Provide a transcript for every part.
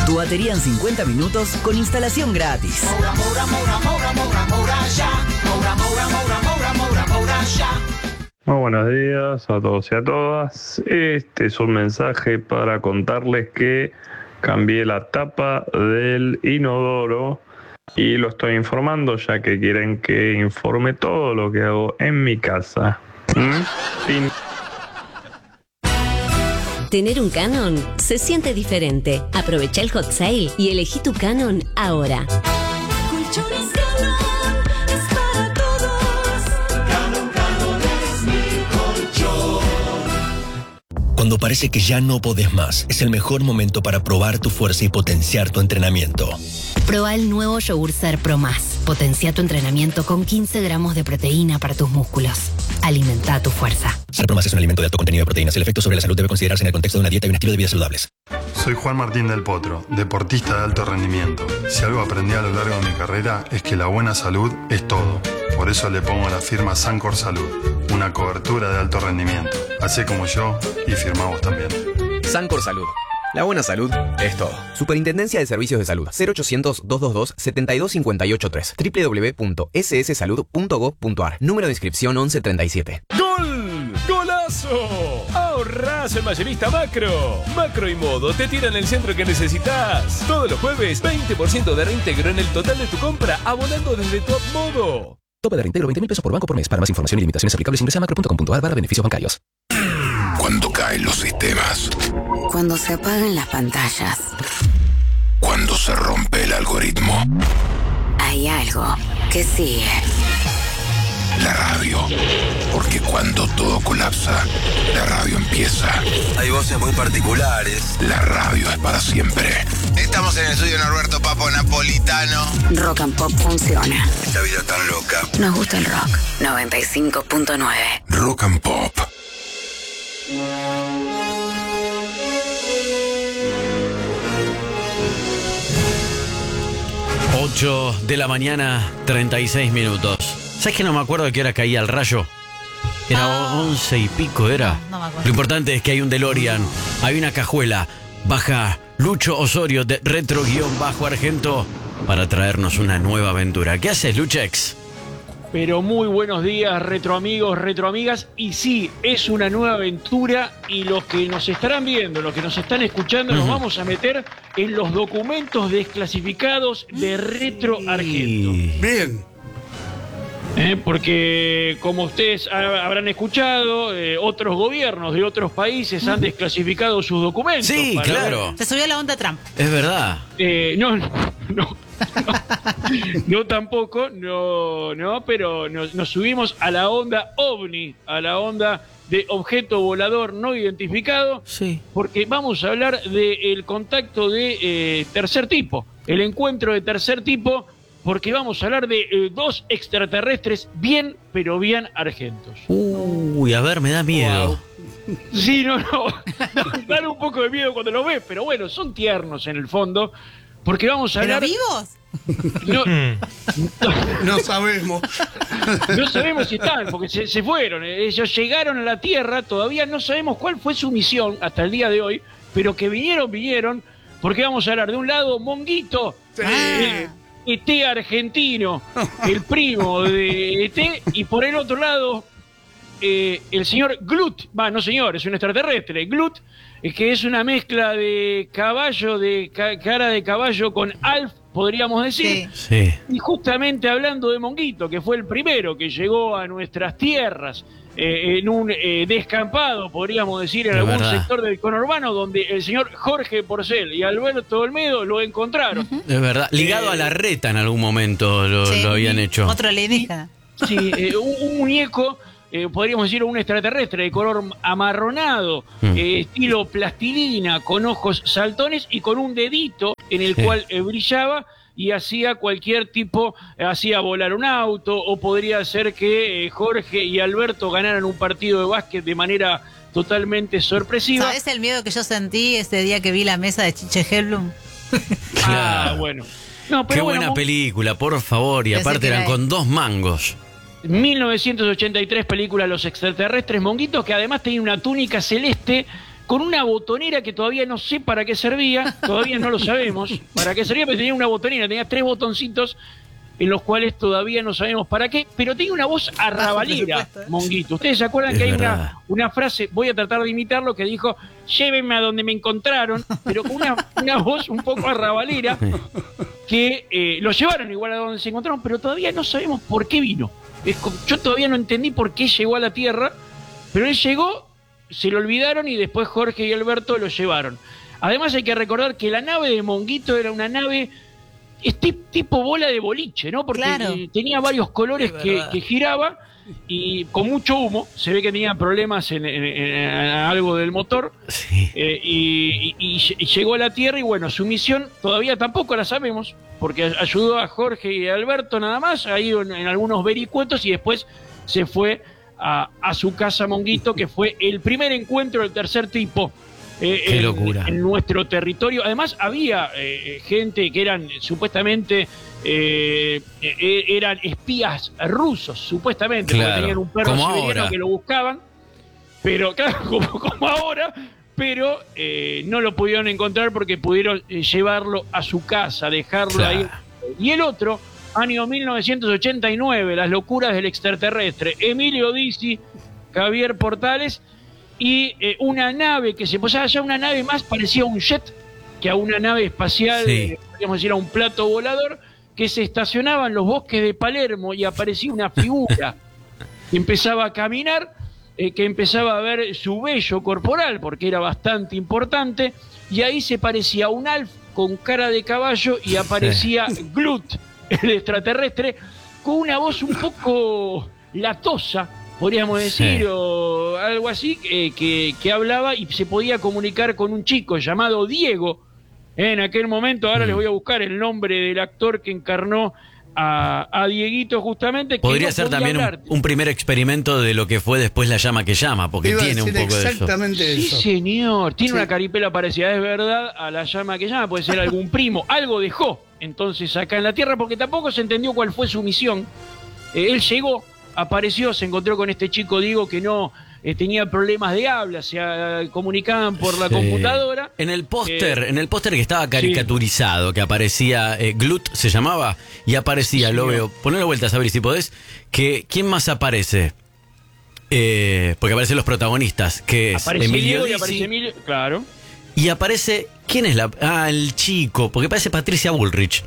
Tu batería en 50 minutos con instalación gratis. Muy buenos días a todos y a todas. Este es un mensaje para contarles que cambié la tapa del inodoro y lo estoy informando ya que quieren que informe todo lo que hago en mi casa. Fin. Tener un Canon se siente diferente. Aprovecha el hot sale y elegí tu Canon ahora. Colchones Canon es para todos. Canon es mi colchón. Cuando parece que ya no podés más, es el mejor momento para probar tu fuerza y potenciar tu entrenamiento. Proba el nuevo Yogur Ser Pro Más. Potencia tu entrenamiento con 15 gramos de proteína para tus músculos. Alimenta tu fuerza. Ser Pro Más es un alimento de alto contenido de proteínas. El efecto sobre la salud debe considerarse en el contexto de una dieta y un estilo de vida saludables. Soy Juan Martín del Potro, deportista de alto rendimiento. Si algo aprendí a lo largo de mi carrera es que la buena salud es todo. Por eso le pongo la firma Sancor Salud, una cobertura de alto rendimiento. Hacé como yo y firma vos también. Sancor Salud. La buena salud es todo. Superintendencia de Servicios de Salud. 0800-222-72583. www.sssalud.gov.ar. Número de inscripción 1137. ¡Gol! ¡Golazo! Ahorrás en Mayorista Macro. Macro y Modo te tiran el centro que necesitas. Todos los jueves, 20% de reintegro en el total de tu compra, abonando desde Top Modo. Tope de reintegro 20.000 pesos por banco por mes. Para más información y limitaciones aplicables ingresa a macro.com.ar/beneficios bancarios. Cuando caen los sistemas. Cuando se apagan las pantallas. Cuando se rompe el algoritmo. Hay algo que sigue. La radio. Porque cuando todo colapsa, la radio empieza. Hay voces muy particulares. La radio es para siempre. Estamos en el estudio de Norberto Papo Napolitano. Rock and Pop funciona. Esta vida tan loca. Nos gusta el rock. 95.9. Rock and Pop. Ocho de la mañana, 36 minutos. ¿Sabes que no me acuerdo de qué hora caía el rayo? Era 11 y pico, ¿era? No me acuerdo. Lo importante es que hay un DeLorean, hay una cajuela. Baja Lucho Osorio de Retro-Argento para traernos una nueva aventura. ¿Qué haces, Luchex? Pero muy buenos días, retroamigos, retroamigas. Y sí, es una nueva aventura y los que nos estarán viendo, los que nos están escuchando, nos vamos a meter en los documentos desclasificados de Retro Argento. Bien. Porque como ustedes habrán escuchado, otros gobiernos de otros países han desclasificado sus documentos. Sí, claro. Se subió la onda Trump. Es verdad. No tampoco, no, pero nos subimos a la onda OVNI, a la onda de objeto volador no identificado, sí. Porque vamos a hablar del contacto de tercer tipo, el encuentro de tercer tipo, porque vamos a hablar de dos extraterrestres bien, pero bien argentos. Uy, a ver, me da miedo. Wow. Sí, no, dan un poco de miedo cuando lo ves, pero bueno, son tiernos en el fondo. Porque vamos a hablar... ¿Pero vivos? No sabemos. No sabemos si están, porque se fueron. Ellos llegaron a la Tierra, todavía no sabemos cuál fue su misión hasta el día de hoy, pero que vinieron, porque vamos a hablar de un lado Monguito, ET argentino, el primo de ET, y por el otro lado el señor Glut, no señor, es un extraterrestre, Glut, que es una mezcla de caballo, de cara de caballo con Alf, podríamos decir. Sí. Y justamente hablando de Monguito, que fue el primero que llegó a nuestras tierras en un descampado, podríamos decir, en algún sector del conurbano, donde el señor Jorge Porcel y Alberto Olmedo lo encontraron. Es verdad. Ligado a la reta en algún momento lo habían hecho. Otro alienígena. Sí, un muñeco... podríamos decir un extraterrestre de color amarronado, estilo plastilina, con ojos saltones y con un dedito en el cual brillaba y hacía cualquier tipo, hacía volar un auto, o podría ser que Jorge y Alberto ganaran un partido de básquet de manera totalmente sorpresiva. ¿Sabes el miedo que yo sentí ese día que vi la mesa de Chiche Hellblum? Bueno. No, pero qué buena película, por favor, y aparte eran con 2 mangos. 1983, película Los extraterrestres Monguitos, que además tenía una túnica celeste con una botonera que todavía no sé para qué servía, todavía no lo sabemos para qué servía, pero tenía una botonera, tenía 3 botoncitos en los cuales todavía no sabemos para qué, pero tenía una voz arrabalera, Monguito. ¿Ustedes se acuerdan que hay una frase, voy a tratar de imitarlo, que dijo, llévenme a donde me encontraron, pero con una voz un poco arrabalera, que lo llevaron igual a donde se encontraron, pero todavía no sabemos por qué vino. Yo todavía no entendí por qué llegó a la Tierra, pero él llegó, se lo olvidaron y después Jorge y Alberto lo llevaron. Además hay que recordar que la nave de Monguito era una nave tipo bola de boliche, ¿no? Porque tenía varios colores que giraba y con mucho humo. Se ve que tenía problemas en algo del motor. Sí. Y llegó a la Tierra y bueno, su misión todavía tampoco la sabemos, porque ayudó a Jorge y a Alberto nada más, ahí en algunos vericuetos, y después se fue a su casa Monguito, que fue el primer encuentro del tercer tipo. Qué locura. En nuestro territorio. Además había gente que eran supuestamente eran espías rusos, supuestamente, porque tenían un perro siberiano que lo buscaban, pero claro, como ahora, pero no lo pudieron encontrar porque pudieron llevarlo a su casa, dejarlo ahí. Y el otro, año 1989, las locuras del extraterrestre, Emilio Dizzi, Javier Portales, y una nave que se posaba ya, una nave más parecía a un jet que a una nave espacial, podríamos decir a un plato volador, que se estacionaba en los bosques de Palermo y aparecía una figura que empezaba a caminar, que empezaba a ver su vello corporal, porque era bastante importante, y ahí se parecía a un Alf con cara de caballo y aparecía Glut, el extraterrestre, con una voz un poco latosa, podríamos decir, o algo así, que hablaba y se podía comunicar con un chico llamado Diego. En aquel momento, ahora les voy a buscar el nombre del actor que encarnó a Dieguito justamente. Podría ser también un primer experimento de lo que fue después La llama que llama, porque tiene un poco de eso. Sí, señor, tiene una caripela parecida, es verdad, a La llama que llama, puede ser algún primo, algo dejó entonces acá en la Tierra, porque tampoco se entendió cuál fue su misión. Él llegó, apareció, se encontró con este chico Diego que no tenía problemas de habla, se comunicaban por la computadora. En el póster que estaba caricaturizado, que aparecía Glut, se llamaba, y aparecía, lo veo, ponelo vueltas a ver si podés, que ¿quién más aparece? Porque aparecen los protagonistas, que es aparece Emilio Diego y aparece Emilio, claro. Y aparece, ¿quién es el chico? Porque parece Patricia Bullrich.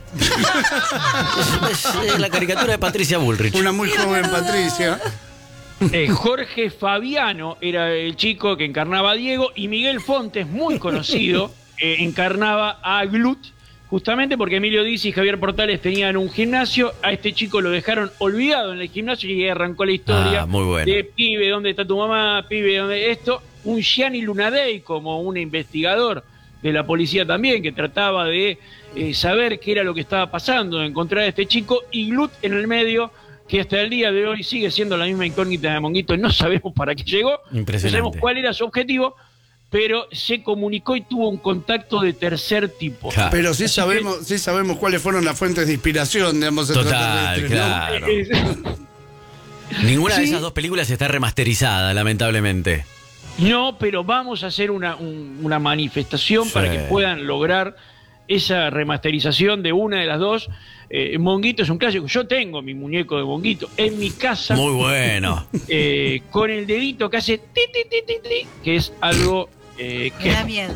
es la caricatura de Patricia Bullrich. Una muy joven Patricia. Jorge Fabiano era el chico que encarnaba a Diego, y Miguel Fontes, muy conocido, encarnaba a Glut, justamente porque Emilio Dizzi y Javier Portales tenían un gimnasio. A este chico lo dejaron olvidado en el gimnasio y ahí arrancó la historia muy bueno. de pibe, ¿dónde está tu mamá? Pibe, ¿dónde esto? Un Gianni Lunadei como un investigador de la policía también, que trataba de saber qué era lo que estaba pasando, de encontrar a este chico, y Glut en el medio, que hasta el día de hoy sigue siendo la misma incógnita de Monguito. No sabemos para qué llegó, no sabemos cuál era su objetivo, pero se comunicó y tuvo un contacto de tercer tipo. Claro. Pero sí sabemos cuáles fueron las fuentes de inspiración de ambos extraterrestres, claro. Ninguna de esas dos películas está remasterizada, lamentablemente. No, pero vamos a hacer una manifestación para que puedan lograr esa remasterización de una de las dos. Monguito es un clásico. Yo tengo mi muñeco de Monguito en mi casa. Muy bueno. Con el dedito que hace ti, ti, ti, ti, ti, que es algo que da miedo.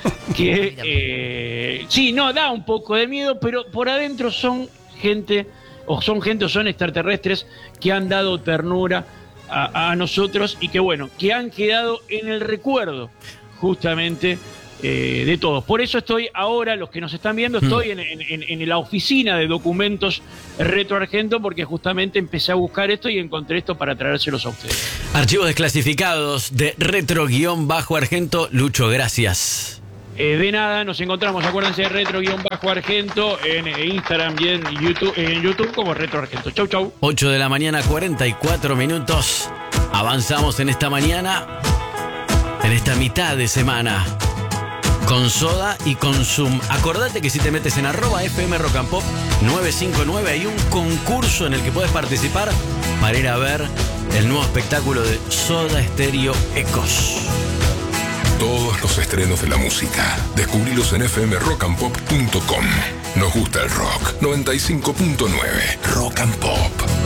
Sí, no, da un poco de miedo, pero por adentro son extraterrestres que han dado ternura a nosotros y que que han quedado en el recuerdo justamente de todos. Por eso estoy ahora, los que nos están viendo, estoy en la oficina de documentos Retro Argento, porque justamente empecé a buscar esto y encontré esto para traérselos a ustedes. Archivos desclasificados de Retro-Argento. Lucho, gracias. De nada, nos encontramos, acuérdense, de Retro-Argento en Instagram y en YouTube como Retro Argento. Chau, chau. 8 de la mañana, 44 minutos. Avanzamos en esta mañana, en esta mitad de semana, con Soda y con Zoom. Acordate que si te metes en @FM Rock and Pop 959 hay un concurso en el que puedes participar para ir a ver el nuevo espectáculo de Soda Stereo Ecos. todos los estrenos de la música. Descubrilos en fmrockandpop.com. Nos gusta el rock. 95.9 Rock and Pop.